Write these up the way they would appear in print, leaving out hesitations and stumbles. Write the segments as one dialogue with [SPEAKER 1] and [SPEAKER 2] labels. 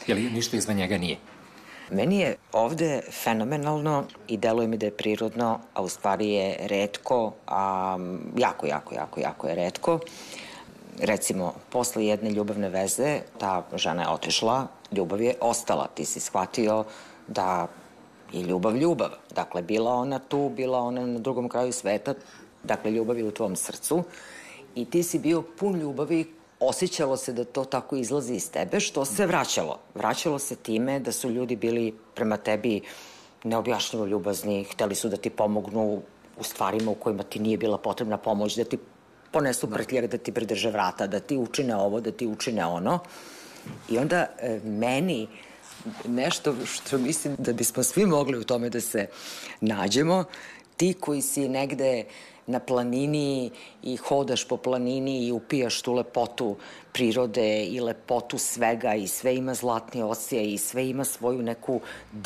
[SPEAKER 1] Ili ništa izvan njega nije?
[SPEAKER 2] Meni je ovde fenomenalno i deluje mi da je prirodno, a u stvari je retko, jako je retko. Recimo, posle jedne ljubavne veze, ta žena je otišla, ljubav je ostala. Ti si shvatio da je ljubav. Dakle, bila ona tu, bila ona na drugom kraju sveta, dakle, ljubav je u tvom srcu i ti si bio pun ljubavi, osjećalo se da to tako izlazi iz tebe, što se vraćalo. Vraćalo se time da su ljudi bili prema tebi neobjašnjivo ljubazni, hteli su da ti pomognu u stvarima u kojima ti nije bila potrebna pomoć, da ti ponesu prtljag, da ti pridrže vrata, da ti učine ovo, da ti učine ono. I onda meni nešto što mislim da bismo svi mogli u tome da se nađemo, ti koji si negde na planini i hodaš po planini i upijaš tu lepotu prirode i lepotu svega i sve ima zlatni osje i sve ima svoju neku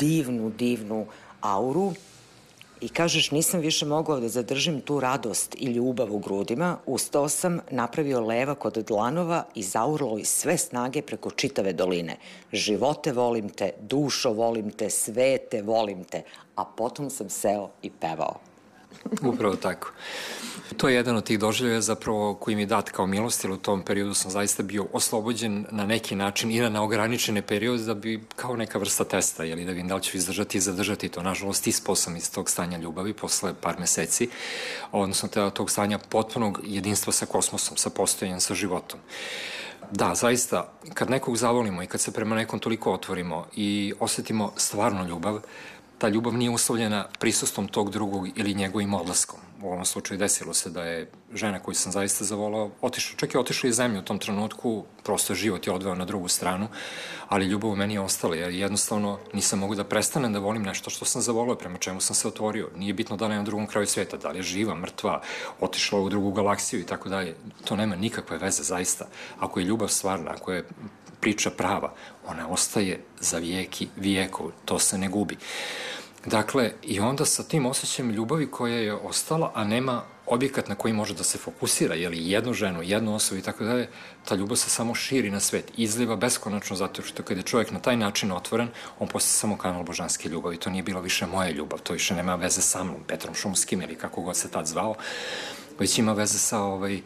[SPEAKER 2] divnu auru i kažeš nisam više mogao da zadržim tu radost i ljubav u grudima, ustao sam, napravio levak od dlanova i zaurlo iz sve snage preko čitave doline. Živote volim te, dušo volim te, svete volim te, a potom sam seo i pevao.
[SPEAKER 1] Upravo tako. To je jedan od tih doživljaja zapravo koji mi je dat kao milost, jer u tom periodu sam zaista bio oslobođen na neki način i na neograničene periode da bi kao neka vrsta testa, da vidim da li ću izdržati i zadržati to. Nažalost, ispao sam iz tog stanja ljubavi posle par meseci, odnosno tog stanja potpunog jedinstva sa kosmosom, sa postojanjem, sa životom. Da, zaista, kad nekog zavolimo i kad se prema nekom toliko otvorimo i osetimo stvarno ljubav, ta ljubav nije uslovljena prisustvom tog drugog ili njegovim odlaskom. U ovom slučaju desilo se da je žena koju sam zaista zavolao otišla, čak je otišla iz zemlje u tom trenutku, prosto život je odveo na drugu stranu, ali ljubav u meni je ostala, jer jednostavno nisam mogu da prestanem da volim nešto što sam zavolao, prema čemu sam se otvorio. Nije bitno da li je na drugom kraju sveta, da li je živa, mrtva, otišla u drugu galaksiju i tako dalje. To nema nikakve veze, zaista. Ako je ljubav stvarna, ako je priča prava, ona ostaje za vijeki vijekov, to se ne gubi. Dakle, i onda sa tim osjećajem ljubavi koja je ostala, a nema objekat na koji može da se fokusira, jednu ženu, jednu osobu i tako dalje, ta ljubav se samo širi na svet, izliva beskonačno, zato što kada je čovjek na taj način otvoren, on postaje samo kanal božanske ljubavi. To nije bila više moja ljubav, to više nema veze sa mnom, Petrom Šumskim ili kako god se tad zvao, već ima veze sa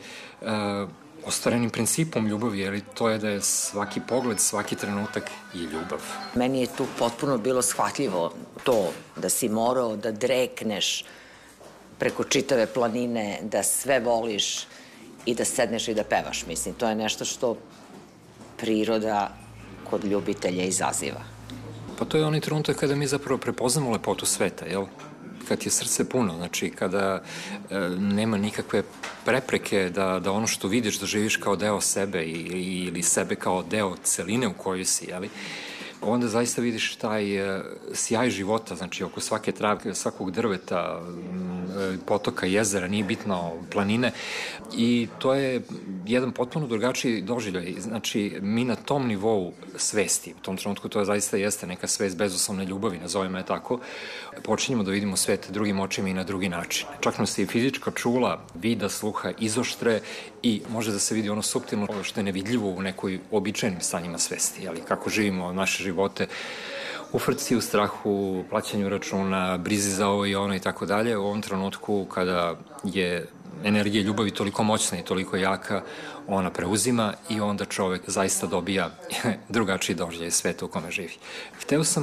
[SPEAKER 1] ostvarenim principom ljubavi, jer to je da je svaki pogled, svaki trenutak i ljubav.
[SPEAKER 2] Meni je tu potpuno bilo shvatljivo to da si morao da drekneš preko čitave planine, da sve voliš i da sedneš i da pevaš. Mislim, to je nešto što priroda kod ljubitelja izaziva.
[SPEAKER 1] Pa to je onaj trenutak kada mi zapravo prepoznamo lepotu sveta, jel? Kad je srce puno, znači kada nema nikakve prepreke da ono što vidiš doživiš kao deo sebe ili sebe kao deo celine u kojoj si, jeli? Onda zaista vidiš taj sjaj života, znači oko svake travke, svakog drveta, potoka, jezera, nije bitno, planine, i to je jedan potpuno drugačiji doživljaj. Znači, mi na tom nivou svesti, u tom trenutku to zaista jeste neka svest bezuslovne ljubavi, nazovimo je tako, počinjemo da vidimo svet drugim očima i na drugi način. Čak nam se i fizička čula, vida, sluha izoštre i može da se vidi ono suptilno što je nevidljivo u nekoj običajnim stanjima svesti, jeli, kako živimo naše živote u frci, u strahu, plaćanju računa, brizi za ovo i ono i tako dalje. U ovom trenutku kada je energija ljubavi toliko moćna i toliko jaka, ona preuzima i onda čovek zaista dobija drugačiji doživljaj sveta u kome živi. Hteo sam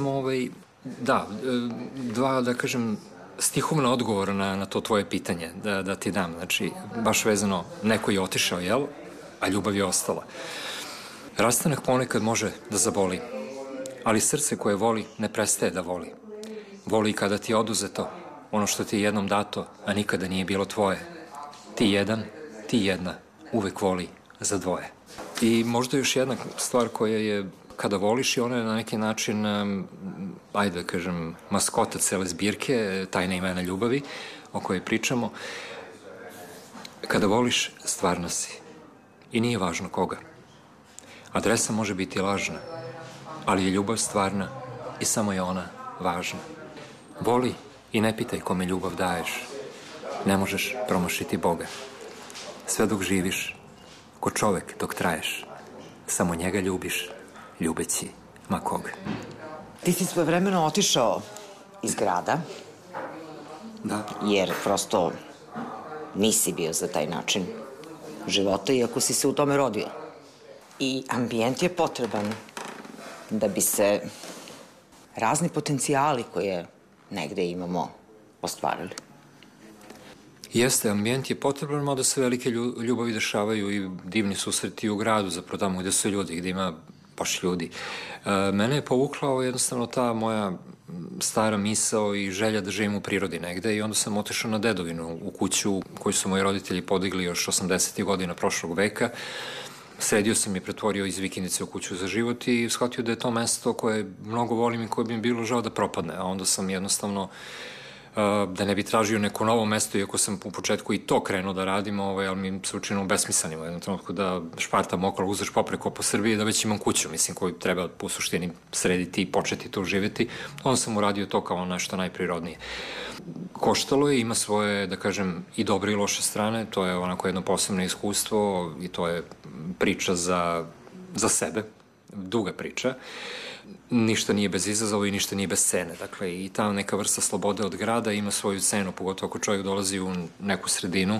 [SPEAKER 1] dva, da kažem, stihovna odgovora na to tvoje pitanje da ti dam. Znači, baš vezano, neko je otišao, jel? A ljubav je ostala. Rastanak ponekad može da zaboli, ali srce koje voli ne prestaje da voli. Voli kada ti je oduzeto ono što ti je jednom dato, a nikada nije bilo tvoje. Ti jedan, ti jedna, uvek voli za dvoje. I možda još jedna stvar koja je, kada voliš, i ona je na neki način, ajde da kažem, maskota cele zbirke, tajna imena ljubavi, o kojoj pričamo. Kada voliš, stvarna si. I nije važno koga. Adresa može biti lažna, ali je ljubav stvarna i samo je ona važna. Voli i ne pitaj kome ljubav daješ. Ne možeš promašiti Boga. Sve dok živiš, ko čovek dok traješ, samo njega ljubiš, ljubeći ma koga.
[SPEAKER 2] Ti si svojevremeno otišao iz grada,
[SPEAKER 1] Da.
[SPEAKER 2] jer prosto nisi bio za taj način života, iako si se u tome rodio. I ambijent je potreban da bi se razni potencijali koje negde imamo ostvarili.
[SPEAKER 1] Jeste, ambijent je potreban, mada se velike ljubavi dešavaju i divni susreti u gradu, zapravo tamo gde su ljudi, gde ima baš ljudi. Mene je povukla jednostavno ta moja stara misao i želja da živim u prirodi negde i onda sam otišao na dedovinu u kuću koju su moji roditelji podigli još 80. godina prošlog veka. Sredio sam i pretvorio iz vikendice u kuću za život i shvatio da je to mesto koje mnogo volim i koje bi mi bilo žao da propadne, a onda sam jednostavno da ne bi tražio neko novo mesto, iako sam u početku i to krenuo da radim, ali mi se učinilo besmislenim u jednom trenutku da špartam okolo uzduž popreko po Srbiji, da već imam kuću, mislim, koju treba u suštini srediti i početi tu živjeti. Onda sam uradio to kao nešto najprirodnije. Koštalo je, ima svoje, da kažem, i dobre i loše strane, to je onako jedno posebno iskustvo i to je priča za sebe, duga priča. Ništa nije bez izazova i ništa nije bez cene. Dakle, i ta neka vrsta slobode od grada ima svoju cenu, pogotovo ako čovjek dolazi u neku sredinu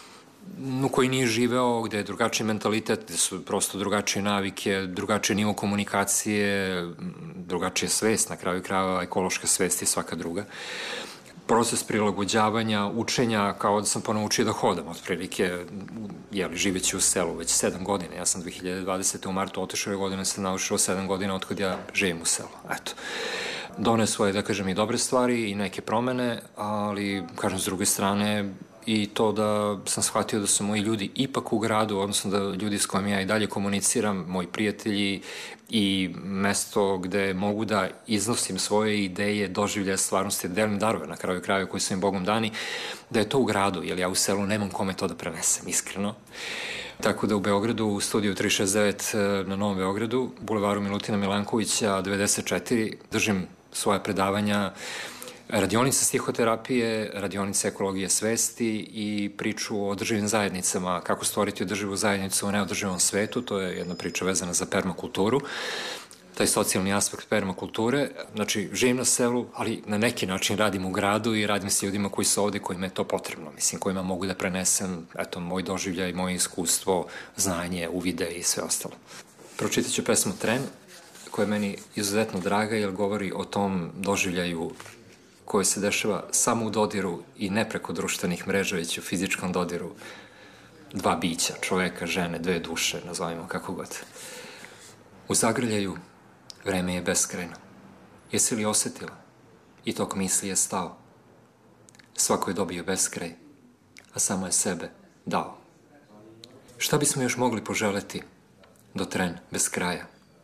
[SPEAKER 1] u kojoj nije živeo, gde je drugačiji mentalitet, gde su prosto drugačije navike, drugačije nivo komunikacije, drugačija svest, na kraju krajeva ekološka svest i svaka druga. Proces prilagođavanja, učenja, kao da sam ponaučio da hodam, otprilike, živeći u selu već 7 godina. Ja sam 2020. u martu otišao godine, sam naučio 7 godina otkad ja živim u selu. Eto. Doneo svoje, da kažem, i dobre stvari i neke promene, ali, kažem, s druge strane, i to da sam shvatio da su moji ljudi ipak u gradu, odnosno da ljudi s kojim ja i dalje komuniciram, moji prijatelji i mesto gde mogu da iznosim svoje ideje, doživljaje stvarnosti, delim darove na kraju krajeva koji su im Bogom dani, da je to u gradu, jer ja u selu nemam kome to da prenesem, iskreno. Tako da u Beogradu, u studiju 369 na Novom Beogradu, bulevaru Milutina Milankovića 94, držim svoje predavanja, radionice stihoterapije, radionice ekologije svesti i priču o održivim zajednicama, kako stvoriti održivu zajednicu u neodrživom svetu, to je jedna priča vezana za permakulturu, taj socijalni aspekt permakulture. Znači, živim na selu, ali na neki način radim u gradu i radim s ljudima koji su ovde, kojima je to potrebno, mislim, kojima mogu da prenesem, eto, moj doživljaj, moje iskustvo, znanje, uvide i sve ostalo. Pročitat ću pesmu Tren, koja je meni izuzetno draga, jer govori o tom doživljaju koje se dešava samo u dodiru i ne preko društvenih mreža, već u fizičkom dodiru dva bića, čoveka, žene, dve duše, nazovimo kako god. U zagrljaju vreme je beskrajno. Jesi li osetila? I tok misli je stao. Svako je dobio beskraj, a samo je sebe dao. Šta bismo još mogli poželeti do tren bez kraja?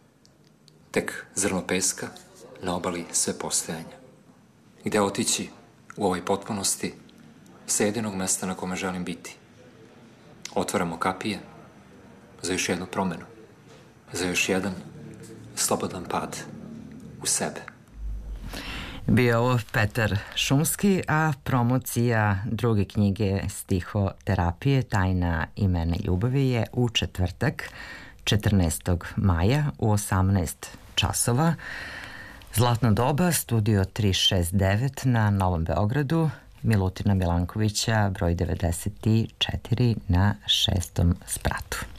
[SPEAKER 1] Tek zrno peska na obali sve postojanja. Gde otići u ovoj potpunosti sa jedinog mesta na kome želim biti. Otvaramo kapije za još jednu promenu, za još jedan slobodan pad u sebe.
[SPEAKER 2] Bio ovo Petar Šumski, a promocija druge knjige stihoterapije Tajna imena ljubavi je u četvrtak 14. maja u 18 časova. Zlatno doba, studio 369 na Novom Beogradu, Milutina Milankovića, broj 94 na 6. spratu.